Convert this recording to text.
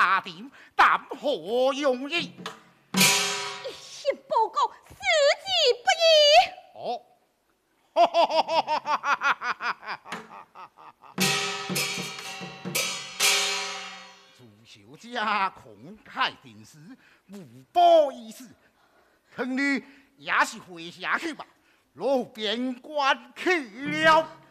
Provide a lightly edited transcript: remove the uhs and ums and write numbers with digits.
打定，但何容易？ 一心报告，事迹不易。 哦，朱秀家慷慨定事，无补于事，看你也是回下去吧，路边关去了。